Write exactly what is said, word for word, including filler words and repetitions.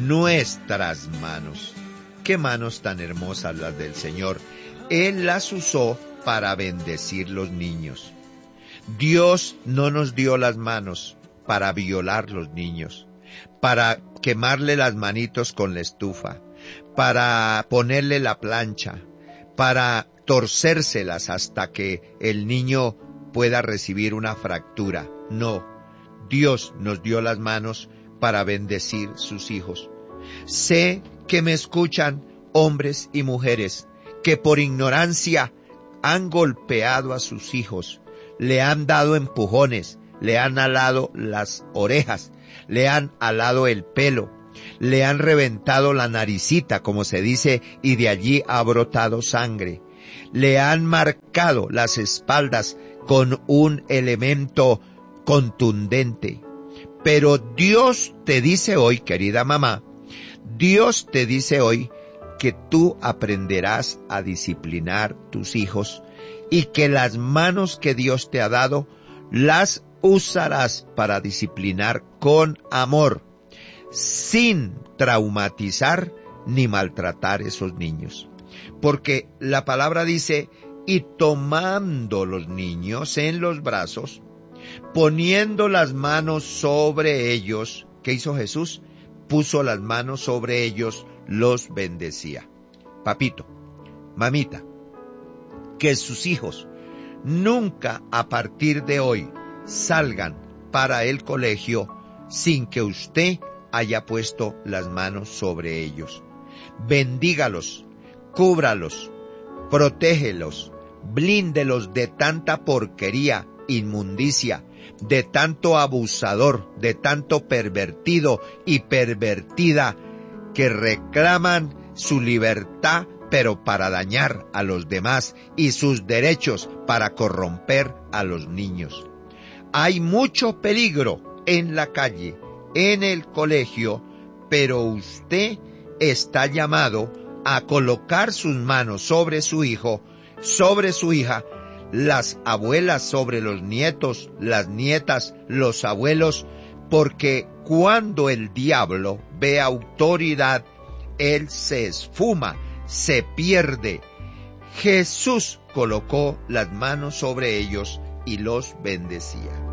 nuestras manos. Qué manos tan hermosas las del Señor. Él las usó para bendecir los niños. Dios no nos dio las manos para violar los niños, para quemarle las manitos con la estufa, para ponerle la plancha, para torcérselas hasta que el niño pueda recibir una fractura. No, Dios nos dio las manos para bendecir sus hijos. Sé que me escuchan hombres y mujeres que por ignorancia han golpeado a sus hijos, le han dado empujones, le han alado las orejas, le han alado el pelo, le han reventado la naricita, como se dice, y de allí ha brotado sangre. Le han marcado las espaldas con un elemento contundente. Pero Dios te dice hoy, querida mamá, Dios te dice hoy que tú aprenderás a disciplinar tus hijos y que las manos que Dios te ha dado las usarás para disciplinar con amor, sin traumatizar ni maltratar a esos niños. Porque la palabra dice, y tomando los niños en los brazos, poniendo las manos sobre ellos, ¿qué hizo Jesús? Puso las manos sobre ellos, los bendecía. Papito, mamita, que sus hijos nunca a partir de hoy salgan para el colegio sin que usted haya puesto las manos sobre ellos. Bendígalos, cúbralos, protégelos, blíndelos de tanta porquería, inmundicia, de tanto abusador, de tanto pervertido y pervertida que reclaman su libertad pero para dañar a los demás y sus derechos para corromper a los niños. Hay mucho peligro en la calle, en el colegio, pero usted está llamado a colocar sus manos sobre su hijo, sobre su hija, las abuelas sobre los nietos, las nietas, los abuelos, porque cuando el diablo ve autoridad, él se esfuma, se pierde. Jesús colocó las manos sobre ellos y los bendecía.